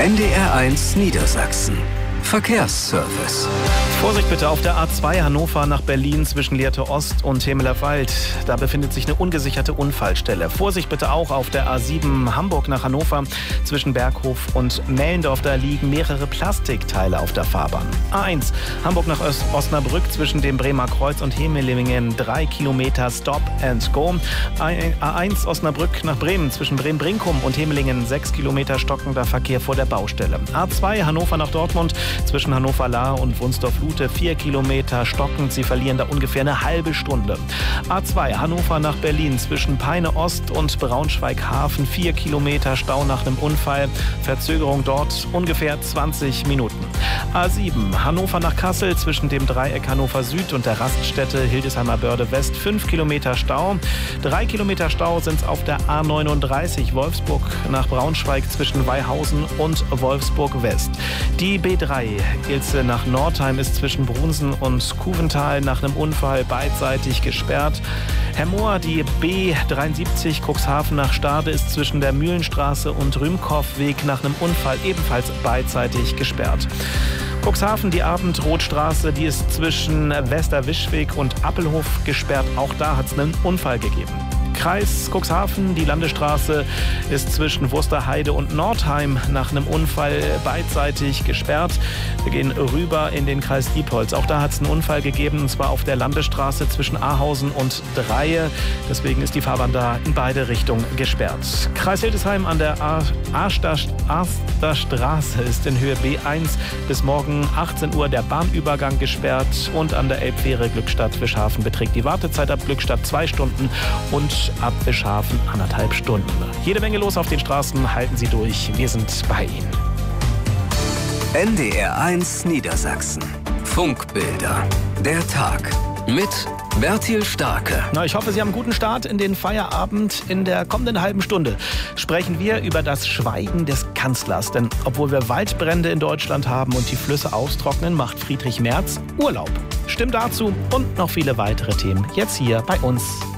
NDR1 Niedersachsen. Verkehrsservice. Vorsicht bitte auf der A2 Hannover nach Berlin zwischen Lehrte Ost und Hemelerwald. Da befindet sich eine ungesicherte Unfallstelle. Vorsicht bitte auch auf der A7 Hamburg nach Hannover zwischen Berghof und Mellendorf. Da liegen mehrere Plastikteile auf der Fahrbahn. A1 Hamburg nach Osnabrück zwischen dem Bremer Kreuz und Hemelingen 3 Kilometer Stop and Go. A1 Osnabrück nach Bremen zwischen Bremen-Brinkum und Hemelingen 6 Kilometer stockender Verkehr vor der Baustelle. A2 Hannover nach Dortmund zwischen Hannover-Lahr und Wunsdorf-Lute 4 Kilometer stockend. Sie verlieren da ungefähr eine halbe Stunde. A2 Hannover nach Berlin zwischen Peine Ost und Braunschweig-Hafen 4 Kilometer Stau nach einem Unfall. Verzögerung dort ungefähr 20 Minuten. A7 Hannover nach Kassel zwischen dem Dreieck Hannover Süd und der Raststätte Hildesheimer Börde West 5 Kilometer Stau. 3 Kilometer Stau sind es auf der A39 Wolfsburg nach Braunschweig zwischen Weihausen und Wolfsburg West. Die B3 Ilze nach Nordheim ist zwischen Brunsen und Kuvental nach einem Unfall beidseitig gesperrt. Herr Mohr, die B73 Cuxhaven nach Stade ist zwischen der Mühlenstraße und Rühmkow-Weg nach einem Unfall ebenfalls beidseitig gesperrt. Cuxhaven, die Abendrotstraße, die ist zwischen Westerwischweg und Appelhof gesperrt. Auch da hat es einen Unfall gegeben. Kreis Cuxhaven, die Landesstraße ist zwischen Wusterheide und Nordheim nach einem Unfall beidseitig gesperrt. Wir gehen rüber in den Kreis Diepholz. Auch da hat es einen Unfall gegeben, und zwar auf der Landesstraße zwischen Ahausen und Dreie. Deswegen ist die Fahrbahn da in beide Richtungen gesperrt. Kreis Hildesheim an der Aster Straße ist in Höhe B1 bis morgen 18 Uhr der Bahnübergang gesperrt. Und an der Elbfähre Glückstadt-Wischhafen beträgt die Wartezeit ab Glückstadt 2 Stunden und ab Wischhafen 1,5 Stunden. Jede Menge los auf den Straßen, halten Sie durch, wir sind bei Ihnen. NDR1 Niedersachsen. Funkbilder. Der Tag. Mit Bertil Starke. Ich hoffe, Sie haben einen guten Start in den Feierabend. In der kommenden halben Stunde sprechen wir über das Schweigen des Kanzlers. Denn obwohl wir Waldbrände in Deutschland haben und die Flüsse austrocknen, macht Friedrich Merz Urlaub. Stimmt dazu und noch viele weitere Themen jetzt hier bei uns